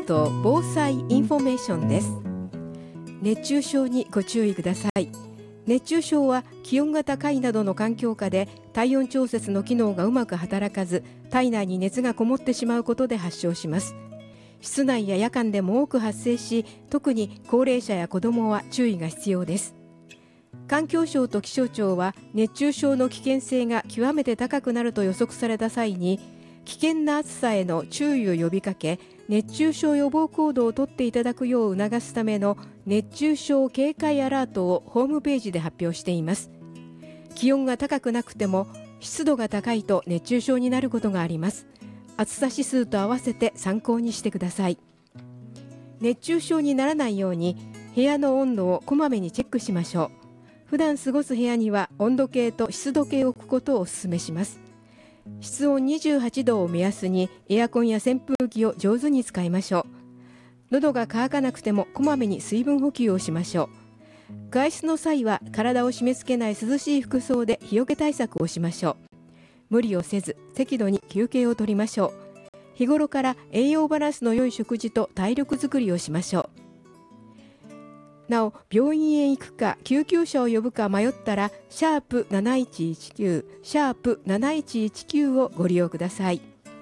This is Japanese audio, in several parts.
ト防災インフォメーションです。熱中症にご注意ください。熱中症は気温が高いなどの環境下で体温調節の機能がうまく働かず、体内に熱がこもってしまうことで発症します。室内や夜間でも多く発生し、特に高齢者や子どもは注意が必要です。環境省と気象庁は熱中症の危険性が極めて高くなると予測された際に、危険な暑さへの注意を呼びかけ、熱中症予防行動をとっていただくよう促すための熱中症警戒アラートをホームページで発表しています。気温が高くなくても湿度が高いと熱中症になることがあります。暑さ指数と合わせて参考にしてください。熱中症にならないように部屋の温度をこまめにチェックしましょう。普段過ごす部屋には温度計と湿度計を置くことをお勧めします。室温28度を目安にエアコンや扇風機を上手に使いましょう。喉が渇かなくてもこまめに水分補給をしましょう。外出の際は体を締め付けない涼しい服装で日よけ対策をしましょう。無理をせず適度に休憩を取りましょう。日頃から栄養バランスの良い食事と体力づくりをしましょう。なお、病院へ行くか救急車を呼ぶか迷ったら#7119 #7119をご利用ください。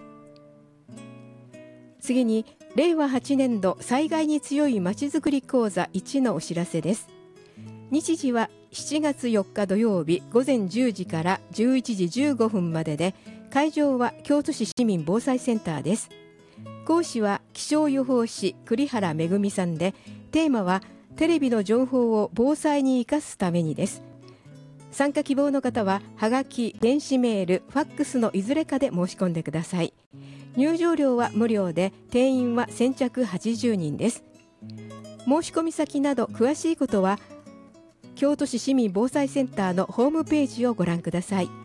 次に令和8年度災害に強いまちづくり講座1のお知らせです。日時は7月4日土曜日午前10時から11時15分までで、会場は京都市市民防災センターです。講師は気象予報士栗原恵さんで、テーマはテレビの情報を防災に生かすためにです。参加希望の方ははがき、電子メール、ファックスのいずれかで申し込んでください。入場料は無料で、定員は先着80人です。申し込み先など詳しいことは京都市市民防災センターのホームページをご覧ください。